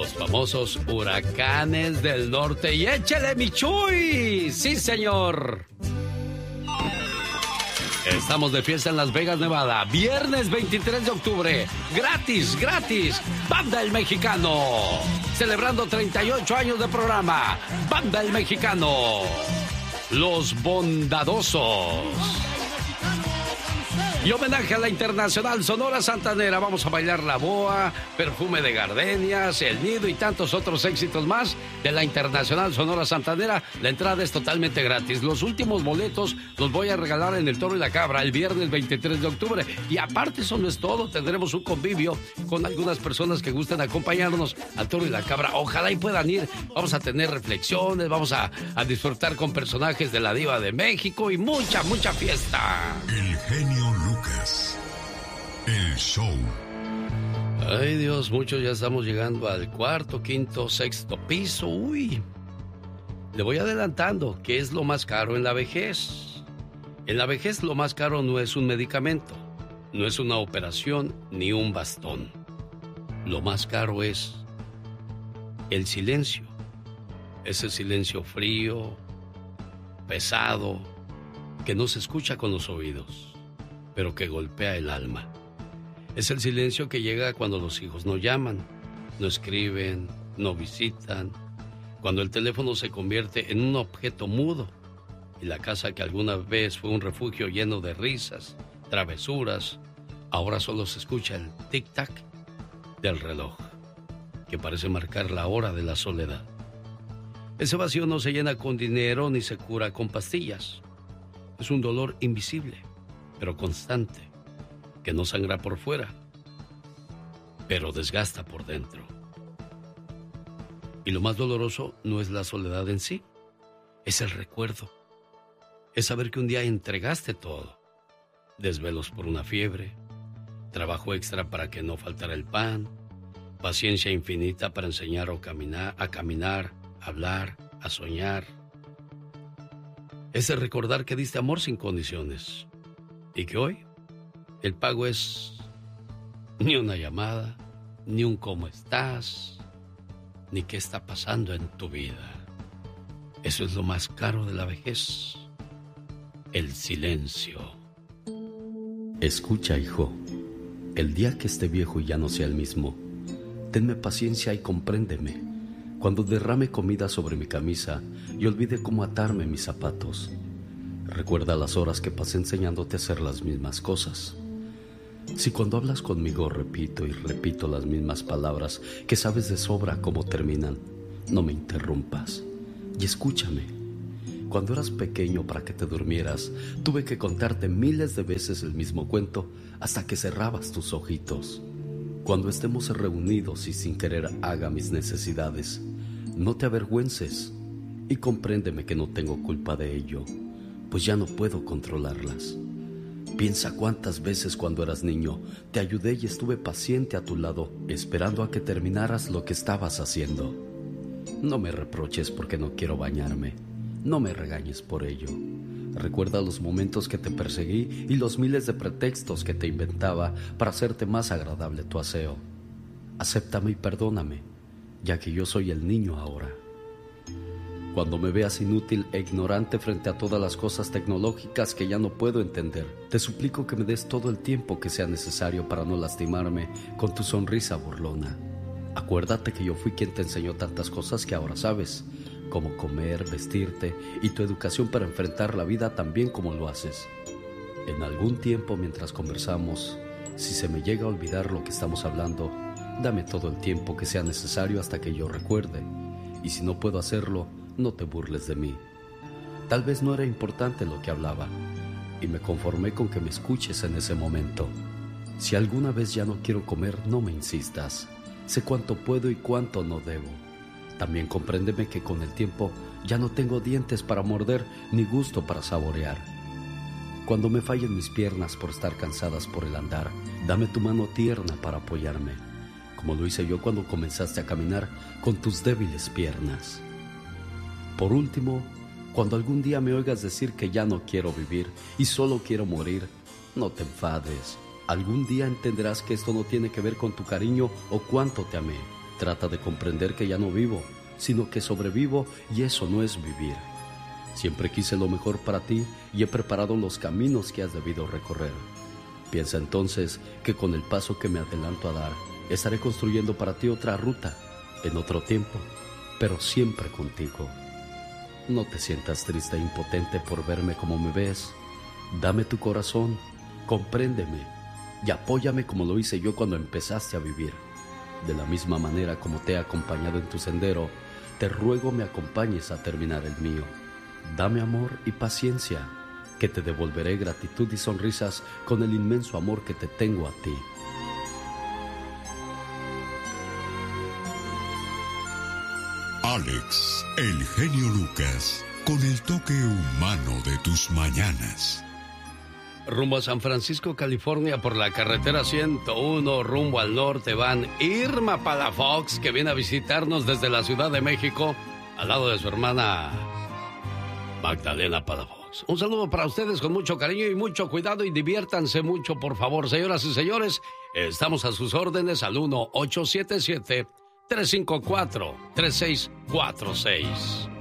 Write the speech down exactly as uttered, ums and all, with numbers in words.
Los famosos huracanes del norte. ¡Y échale, mi Chuy! ¡Sí, señor! Estamos de fiesta en Las Vegas, Nevada. Viernes veintitrés de octubre. Gratis, gratis. Banda El Mexicano. Celebrando treinta y ocho años de programa. Banda El Mexicano. Los Bondadosos. Y homenaje a la Internacional Sonora Santanera. Vamos a bailar La Boa, Perfume de Gardenias, El Nido y tantos otros éxitos más de la Internacional Sonora Santanera. La entrada es totalmente gratis. Los últimos boletos los voy a regalar en El Toro y la Cabra el viernes veintitrés de octubre. Y aparte eso no es todo. Tendremos un convivio con algunas personas que gusten acompañarnos al Toro y la Cabra. Ojalá y puedan ir. Vamos a tener reflexiones, vamos a, a disfrutar con personajes de la Diva de México y mucha, mucha fiesta. El genio Lucas, el show. Ay, Dios, muchos ya estamos llegando al cuarto, quinto, sexto piso. Uy, le voy adelantando. ¿Qué es lo más caro en la vejez? En la vejez lo más caro no es un medicamento, no es una operación ni un bastón. Lo más caro es el silencio. Ese silencio frío, pesado, que no se escucha con los oídos, pero que golpea el alma. Es el silencio que llega cuando los hijos no llaman, no escriben, no visitan, cuando el teléfono se convierte en un objeto mudo y la casa que alguna vez fue un refugio lleno de risas, travesuras, ahora solo se escucha el tic-tac del reloj, que parece marcar la hora de la soledad. Ese vacío no se llena con dinero ni se cura con pastillas. Es un dolor invisible, pero constante, que no sangra por fuera, pero desgasta por dentro. Y lo más doloroso no es la soledad en sí, es el recuerdo. Es saber que un día entregaste todo. Desvelos por una fiebre, trabajo extra para que no faltara el pan, paciencia infinita para enseñar o caminar, a caminar, a hablar, a soñar. Es el recordar que diste amor sin condiciones y que hoy el pago es ni una llamada, ni un cómo estás, ni qué está pasando en tu vida. Eso es lo más caro de la vejez, el silencio. Escucha, hijo, el día que esté viejo y ya no sea el mismo, tenme paciencia y compréndeme. Cuando derrame comida sobre mi camisa y olvide cómo atarme mis zapatos, recuerda las horas que pasé enseñándote a hacer las mismas cosas. Si cuando hablas conmigo repito y repito las mismas palabras que sabes de sobra cómo terminan, no me interrumpas y escúchame. Cuando eras pequeño, para que te durmieras, tuve que contarte miles de veces el mismo cuento hasta que cerrabas tus ojitos. Cuando estemos reunidos y sin querer haga mis necesidades, no te avergüences y compréndeme que no tengo culpa de ello, pues ya no puedo controlarlas. Piensa cuántas veces cuando eras niño te ayudé y estuve paciente a tu lado, esperando a que terminaras lo que estabas haciendo. No me reproches porque no quiero bañarme, no me regañes por ello. Recuerda los momentos que te perseguí y los miles de pretextos que te inventaba para hacerte más agradable tu aseo. Acéptame y perdóname, ya que yo soy el niño ahora. Cuando me veas inútil e ignorante frente a todas las cosas tecnológicas que ya no puedo entender, te suplico que me des todo el tiempo que sea necesario para no lastimarme con tu sonrisa burlona. Acuérdate que yo fui quien te enseñó tantas cosas que ahora sabes, como comer, vestirte y tu educación para enfrentar la vida tan bien como lo haces. En algún tiempo mientras conversamos, si se me llega a olvidar lo que estamos hablando, dame todo el tiempo que sea necesario hasta que yo recuerde. Y si no puedo hacerlo, no te burles de mí. Tal vez no era importante lo que hablaba, y me conformé con que me escuches en ese momento. Si alguna vez ya no quiero comer, no me insistas. Sé cuánto puedo y cuánto no debo. También compréndeme que con el tiempo ya no tengo dientes para morder ni gusto para saborear. Cuando me fallen mis piernas por estar cansadas por el andar, dame tu mano tierna para apoyarme, como lo hice yo cuando comenzaste a caminar con tus débiles piernas. Por último, cuando algún día me oigas decir que ya no quiero vivir y solo quiero morir, no te enfades. Algún día entenderás que esto no tiene que ver con tu cariño o cuánto te amé, Trata de comprender que ya no vivo, sino que sobrevivo, y eso no es vivir. Siempre quise lo mejor para ti y he preparado los caminos que has debido recorrer. Piensa entonces que con el paso que me adelanto a dar, estaré construyendo para ti otra ruta, en otro tiempo, pero siempre contigo. No te sientas triste e impotente por verme como me ves. Dame tu corazón, compréndeme y apóyame como lo hice yo cuando empezaste a vivir. De la misma manera como te he acompañado en tu sendero, te ruego me acompañes a terminar el mío. Dame amor y paciencia, que te devolveré gratitud y sonrisas con el inmenso amor que te tengo a ti. Alex, el genio Lucas, con el toque humano de tus mañanas. Rumbo a San Francisco, California, por la carretera ciento uno, rumbo al norte, van Irma Palafox, que viene a visitarnos desde la Ciudad de México, al lado de su hermana Magdalena Palafox. Un saludo para ustedes con mucho cariño y mucho cuidado, y diviértanse mucho, por favor. Señoras y señores, estamos a sus órdenes al uno ocho siete siete, tres cinco cuatro, tres seis cuatro seis.